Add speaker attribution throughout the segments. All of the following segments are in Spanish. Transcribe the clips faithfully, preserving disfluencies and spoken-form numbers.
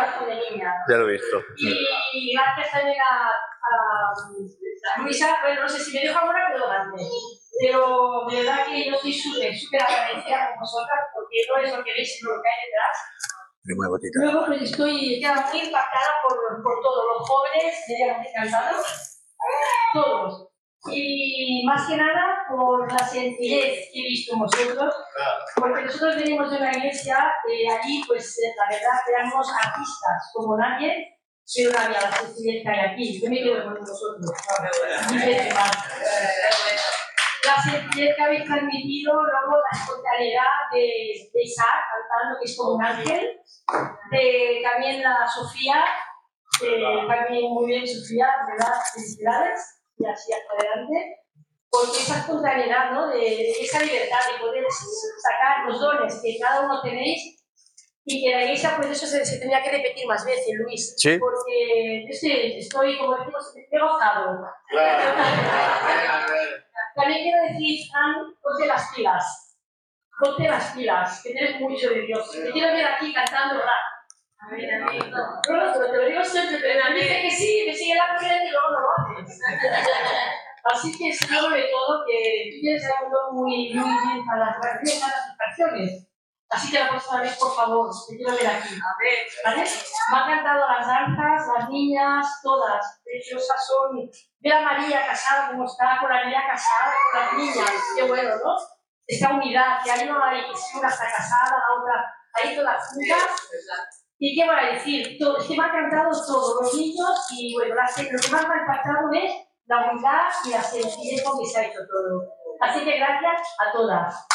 Speaker 1: corazón de niña.
Speaker 2: Ya lo he visto.
Speaker 1: Y gracias también a, a, a Luisa, bueno, no sé si me dejo ahora, pero grande. Pero de verdad que yo estoy súper, súper agradecida con vosotras, porque no es lo que veis, sino lo que hay detrás.
Speaker 2: Muy bonita.
Speaker 1: Luego pues estoy queda muy impactada por, por todos los jóvenes, me quedan encantados, todos. Y más que nada por la sencillez que he visto en vosotros, porque nosotros venimos de una iglesia que allí, pues la verdad, éramos artistas como nadie, pero no había la sencillez que hay aquí. Yo me quedo con vosotros. La sencillez que habéis transmitido, luego la espontaneidad de, de Isaac cantando, que es como un ángel, de también la Sofía, que también muy bien, Sofía, ¿verdad? Felicidades. Y así hasta adelante, porque esa espontaneidad, ¿no? de, de esa libertad de poder sacar los dones que cada uno tenéis y que la iglesia, pues eso se, se tendría que repetir más veces, Luis,
Speaker 2: ¿Sí?
Speaker 1: porque yo estoy, estoy, como decimos, he gozado. Claro. También quiero decir, Fran, ponte las pilas, ponte las pilas, que tienes mucho de Dios. Te quiero ver aquí cantando rap. Amén, amén. No, no, pero te lo digo siempre, pero me dice que sí, me sigue la corriente y luego no lo haces. Así que seguro de todo que tú tienes algo muy, muy bien para las canciones. Así que la próxima vez, por favor, te quiero ver aquí. A ver, ¿vale? Me han cantado las danzas, las niñas, todas. Preciosas son. Ver a María casada como está, con la niña casada, con las niñas. Qué bueno, ¿no? Esta unidad, que ahí no hay que una está casada, la otra, ahí todas juntas. ¿Y qué voy a decir? Todo, es que me han cantado todos los niños y bueno, la, lo que más me ha impactado es la humildad y la sencillez con que se ha hecho todo. Así que gracias a todas.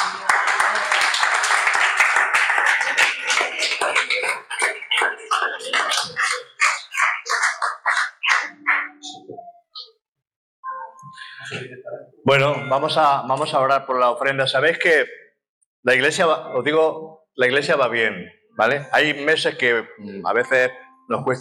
Speaker 2: Bueno, vamos a, vamos a orar por la ofrenda. Sabéis que la iglesia, va, os digo, la iglesia va bien, ¿vale? Hay meses que a veces nos cuesta